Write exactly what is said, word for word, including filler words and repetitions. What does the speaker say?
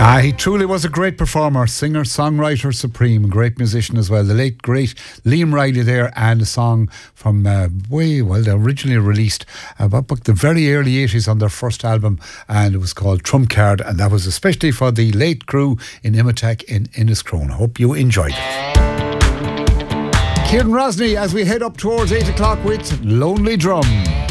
Ah, he truly was a great performer, singer, songwriter supreme, great musician as well. The late, great Liam Riley there, and a song from uh, way, well, they originally released about uh, the very early eighties on their first album, and it was called Trump Card, and that was especially for the late crew in Imatech in Inniscrone. Hope you enjoyed it. Kieran Rosny as we head up towards eight o'clock with Lonely Drum.